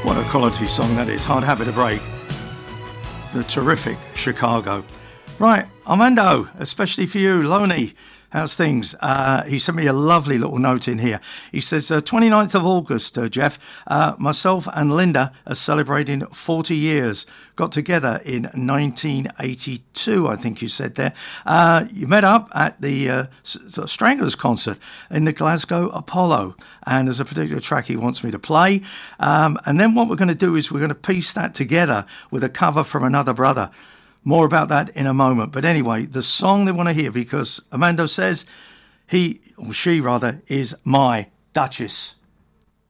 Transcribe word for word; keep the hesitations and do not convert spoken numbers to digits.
What a quality song that is. Hard Habit to Break. The terrific Chicago. Right, Armando, especially for you, Loney. How's things? Uh, he sent me a lovely little note in here. He says, uh, twenty-ninth of August, uh, Jeff, uh, myself and Linda are celebrating forty years. Got together in nineteen eighty-two, I think you said there. Uh, you met up at the uh, Stranglers concert in the Glasgow Apollo. And there's a particular track he wants me to play. Um, and then what we're going to do is we're going to piece that together with a cover from another brother. More about that in a moment. But anyway, the song they want to hear, because Armando says he, or she rather, is my Duchess.